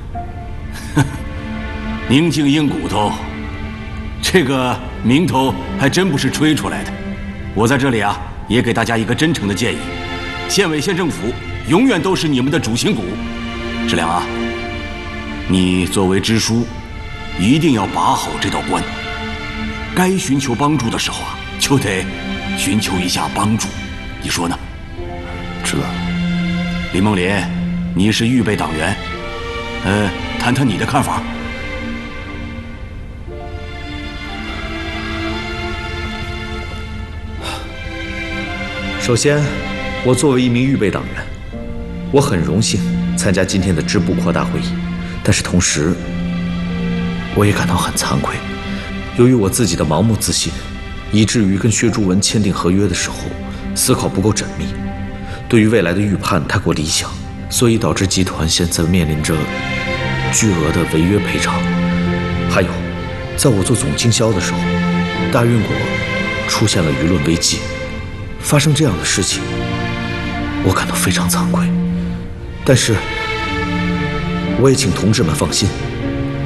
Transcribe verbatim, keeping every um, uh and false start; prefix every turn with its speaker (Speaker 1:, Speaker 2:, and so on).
Speaker 1: 宁静硬骨头，这个名头还真不是吹出来的。我在这里啊，也给大家一个真诚的建议：县委县政府永远都是你们的主心骨。志良啊，你作为支书，一定要把好这道关。该寻求帮助的时候啊，就得寻求一下帮助。你说呢？
Speaker 2: 知道。
Speaker 1: 李梦林，你是预备党员，呃，谈谈你的看法。
Speaker 3: 首先，我作为一名预备党员，我很荣幸参加今天的支部扩大会议，但是同时，我也感到很惭愧。由于我自己的盲目自信，以至于跟薛竹文签订合约的时候，思考不够缜密，对于未来的预判太过理想，所以导致集团现在面临着巨额的违约赔偿。还有，在我做总经销的时候，大运国出现了舆论危机。发生这样的事情，我感到非常惭愧，但是我也请同志们放心，